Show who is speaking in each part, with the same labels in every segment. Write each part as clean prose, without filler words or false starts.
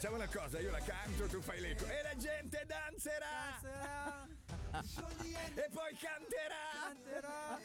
Speaker 1: Facciamo una cosa, io la canto, tu fai l'eco e la gente danzerà. E poi canterà.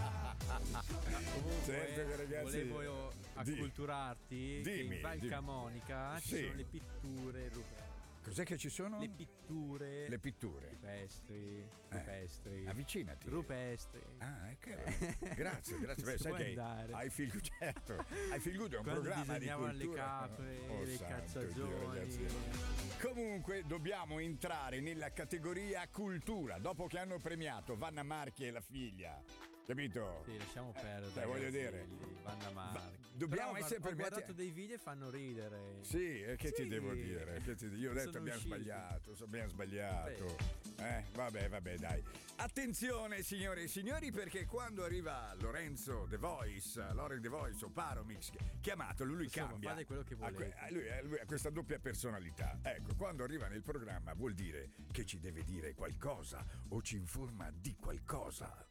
Speaker 1: Certo che, ragazzi,
Speaker 2: volevo acculturarti che in Val Camonica ci sono le pitture rupestri.
Speaker 1: Cos'è che ci sono?
Speaker 2: Le pitture rupestri.
Speaker 1: Avvicinati.
Speaker 2: Rupestri.
Speaker 1: Ah, ecco. Grazie. Beh, sai che hai Feel Good, certo. Hai Feel Good è un programma di cultura.
Speaker 2: Le capre, le cacciagioni.
Speaker 1: Comunque dobbiamo entrare nella categoria cultura dopo che hanno premiato Vanna Marchi e la figlia. Capito?
Speaker 2: Sì, lasciamo perdere.
Speaker 1: Voglio dire,
Speaker 2: Vanna Marchi.
Speaker 1: Dobbiamo essere
Speaker 2: premiati. Ho guardato dei video e fanno ridere.
Speaker 1: Sì, e che ti devo dire? Io ho detto abbiamo sbagliato. Vabbè, dai. Attenzione, signore e signori, perché quando arriva Lorenzo The Voice o Paromix, chiamatelo, lui cambia.
Speaker 2: Fate quello che volete.
Speaker 1: Lui ha questa doppia personalità. Ecco, quando arriva nel programma vuol dire che ci deve dire qualcosa o ci informa di qualcosa.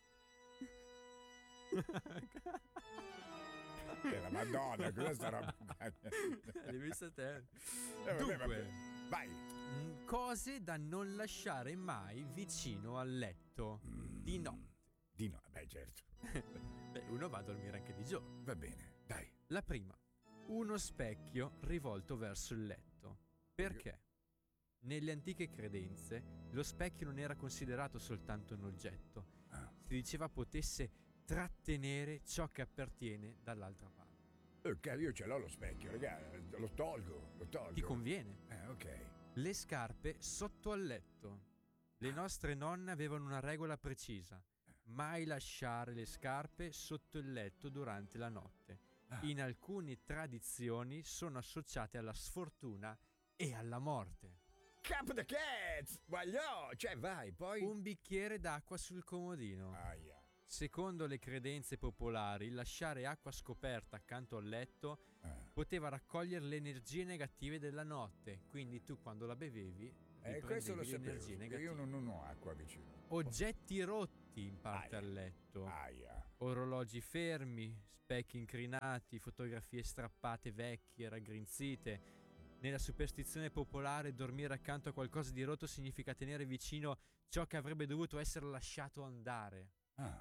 Speaker 1: La Madonna, cosa sta roba?
Speaker 2: L'hai vista te?
Speaker 1: Dunque, vai.
Speaker 2: Cose da non lasciare mai vicino al letto di notte.
Speaker 1: Di no, beh, certo.
Speaker 2: Beh, uno va a dormire anche di giorno.
Speaker 1: Va bene, dai.
Speaker 2: La prima, uno specchio rivolto verso il letto. Perché? Nelle antiche credenze lo specchio non era considerato soltanto un oggetto. Si diceva potesse trattenere ciò che appartiene dall'altra parte.
Speaker 1: Io ce l'ho lo specchio, ragazzi, lo tolgo.
Speaker 2: Ti conviene?
Speaker 1: Ok.
Speaker 2: Le scarpe sotto al letto. Le nostre nonne avevano una regola precisa: mai lasciare le scarpe sotto il letto durante la notte. In alcune tradizioni sono associate alla sfortuna e alla morte.
Speaker 1: Cap the cat! Voglio! Cioè, vai, poi...
Speaker 2: Un bicchiere d'acqua sul comodino. Secondo le credenze popolari, lasciare acqua scoperta accanto al letto poteva raccogliere le energie negative della notte. Quindi tu, quando la bevevi,
Speaker 1: questo lo
Speaker 2: le energie
Speaker 1: sapevo.
Speaker 2: negative.
Speaker 1: Io non ho acqua vicino.
Speaker 2: Oggetti rotti in parte al letto. Orologi fermi, specchi incrinati, fotografie strappate vecchie, raggrinzite. Nella superstizione popolare, dormire accanto a qualcosa di rotto significa tenere vicino ciò che avrebbe dovuto essere lasciato andare.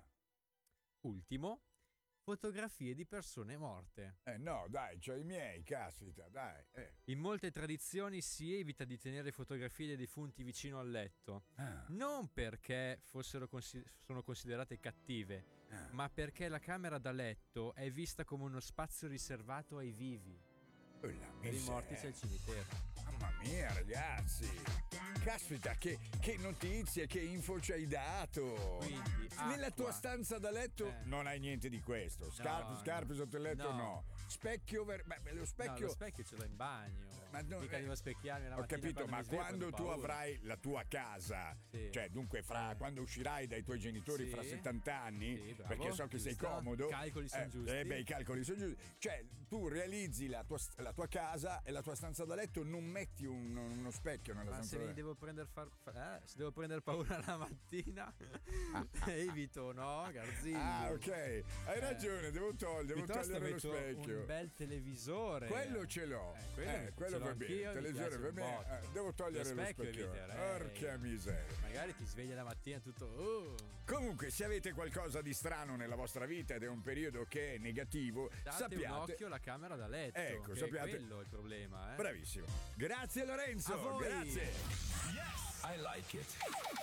Speaker 2: Ultimo, fotografie di persone morte.
Speaker 1: No, dai, c'ho i miei, caspita, dai.
Speaker 2: In molte tradizioni si evita di tenere fotografie dei defunti vicino al letto. Non perché sono considerate cattive, ma perché la camera da letto è vista come uno spazio riservato ai vivi. Per i morti c'è il cimitero.
Speaker 1: Mamma mia, ragazzi! Caspita, che notizie, che info ci hai dato!
Speaker 2: Quindi,
Speaker 1: nella tua stanza da letto non hai niente di questo. Scarpe sotto il letto no. Specchio lo specchio.
Speaker 2: No, lo specchio ce l'ho in bagno. Ma mica devo specchiarmi la mattina.
Speaker 1: Ho capito, ma quando tu avrai la tua casa, cioè dunque quando uscirai dai tuoi genitori fra 70 anni, perché so che sei comodo.
Speaker 2: I calcoli sono giusti.
Speaker 1: I calcoli sono giusti. Cioè, tu realizzi la tua casa e la tua stanza da letto, non metti uno specchio nella stanza da letto.
Speaker 2: Se devo prendere paura la mattina, evito, no, Garzillo?
Speaker 1: Ok, hai ragione, devo togliere lo specchio.
Speaker 2: Un bel televisore.
Speaker 1: Quello ce l'ho. Quello va bene. Televisore va bene. Devo togliere lo specchio. Porca miseria.
Speaker 2: Magari ti svegli la mattina tutto.
Speaker 1: Comunque, se avete qualcosa di strano nella vostra vita ed è un periodo che è negativo,
Speaker 2: date un occhio alla camera da letto.
Speaker 1: Ecco, sappiate.
Speaker 2: Quello è il problema.
Speaker 1: Bravissimo. Grazie Lorenzo.
Speaker 2: A voi.
Speaker 1: Grazie.
Speaker 3: Yes, I like it.